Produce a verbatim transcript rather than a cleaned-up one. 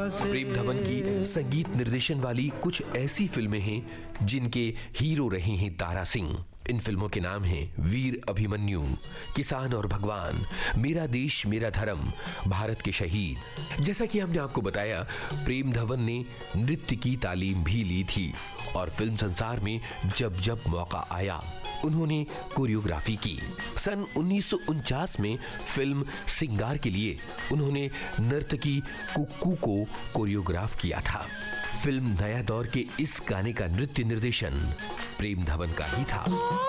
प्रेम धवन की संगीत निर्देशन वाली कुछ ऐसी फिल्में हैं जिनके हीरो रहे हैं दारा सिंह। इन फिल्मों के नाम हैं वीर अभिमन्यु, किसान और भगवान, मेरा देश मेरा धर्म, भारत के शहीद। जैसा कि हमने आपको बताया, प्रेम धवन ने नृत्य की तालीम भी ली थी और फिल्म संसार में जब जब मौका आया उन्होंने कोरियोग्राफी की। सन उन्नीस सौ उनचास में फिल्म सिंगार के लिए उन्होंने नर्तकी कुक्कू को कोरियोग्राफ किया था। फिल्म नया दौर के इस गाने का नृत्य निर्देशन प्रेम धवन का ही था।